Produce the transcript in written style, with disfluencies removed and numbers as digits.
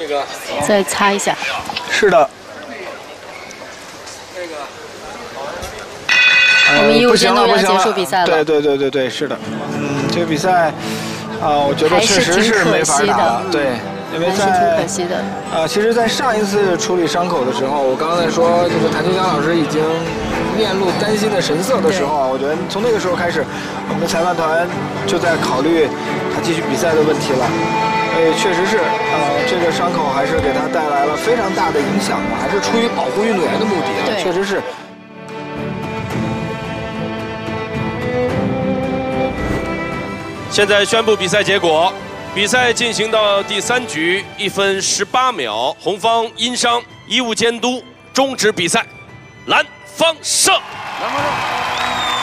再擦一下。 是的。 我们医务监督要结束比赛了。 对，是的。这个比赛我觉得确实是没法打了。对。因为挺可惜的。 其实，在上一次处理伤口的时候，我刚才说，这个谭秋江老师已经面露担心的神色的时候，我觉得从那个时候开始，我们的裁判团就在考虑他继续比赛的问题了。确实是，这个伤口还是给他带来了非常大的影响的，还是出于保护运动员的目的啊，确实是。 现在宣布比赛结果。比赛进行到第3局，1分18秒，红方因伤，医务监督终止比赛，蓝方胜。蓝方胜。